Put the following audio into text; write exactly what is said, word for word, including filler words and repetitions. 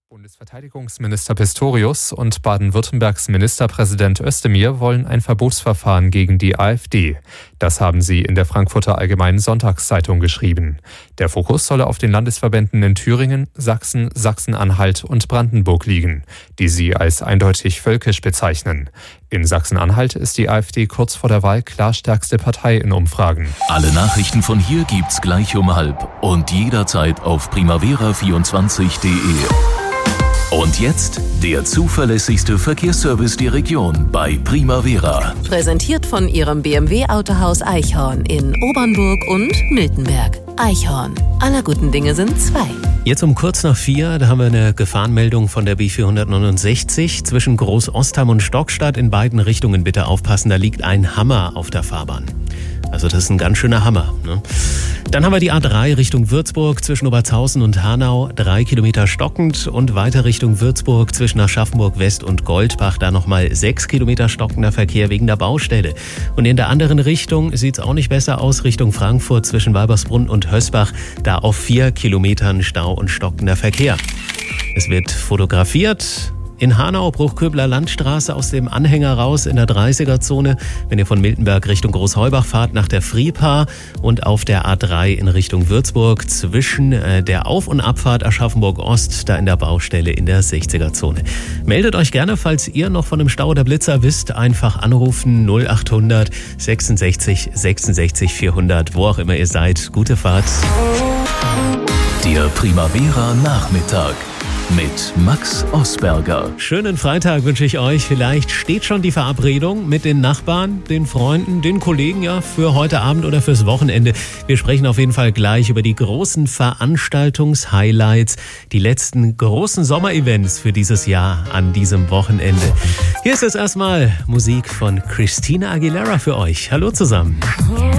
Bundesverteidigungsminister Pistorius und Baden-Württembergs Ministerpräsident Özdemir wollen ein Verbotsverfahren gegen die AfD. Das haben sie in der Frankfurter Allgemeinen Sonntagszeitung geschrieben. Der Fokus solle auf den Landesverbänden in Thüringen, Sachsen, Sachsen-Anhalt und Brandenburg liegen, die sie als eindeutig völkisch bezeichnen. In Sachsen-Anhalt ist die AfD kurz vor der Wahl klar stärkste Partei in Umfragen. Alle Nachrichten von hier gibt's gleich um halb und jederzeit auf primavera vierundzwanzig punkt de. Und jetzt der zuverlässigste Verkehrsservice der Region bei Primavera. Präsentiert von Ihrem B M W-Autohaus Eichhorn in Obernburg und Miltenberg. Eichhorn. Aller guten Dinge sind zwei. Jetzt um kurz nach vier, da haben wir eine Gefahrenmeldung von der B vierhundertneunundsechzig zwischen Groß-Ostheim und Stockstadt. In beiden Richtungen bitte aufpassen, da liegt ein Hammer auf der Fahrbahn. Also das ist ein ganz schöner Hammer, ne? Dann haben wir die A drei Richtung Würzburg zwischen Obertshausen und Hanau, drei Kilometer stockend, und weiter Richtung Würzburg zwischen Aschaffenburg West und Goldbach, da nochmal sechs Kilometer stockender Verkehr wegen der Baustelle. Und in der anderen Richtung sieht es auch nicht besser aus, Richtung Frankfurt zwischen Walbersbrunn und Hösbach, da auf vier Kilometern Stau und stockender Verkehr. Es wird fotografiert. In Hanau, Bruchköbler Landstraße, aus dem Anhänger raus in der dreißiger-Zone, wenn ihr von Miltenberg Richtung Großheubach fahrt, nach der Fripa, und auf der A drei in Richtung Würzburg zwischen äh, der Auf- und Abfahrt Aschaffenburg Ost, da in der Baustelle in der sechziger-Zone. Meldet euch gerne, falls ihr noch von einem Stau oder Blitzer wisst, einfach anrufen null achthundert sechsundsechzig sechsundsechzig vierhundert, wo auch immer ihr seid. Gute Fahrt. Der Primavera Nachmittag mit Max Osberger. Schönen Freitag wünsche ich euch. Vielleicht steht schon die Verabredung mit den Nachbarn, den Freunden, den Kollegen, ja, für heute Abend oder fürs Wochenende. Wir sprechen auf jeden Fall gleich über die großen Veranstaltungs-Highlights, die letzten großen Sommerevents für dieses Jahr an diesem Wochenende. Hier ist jetzt erstmal Musik von Christina Aguilera für euch. Hallo zusammen.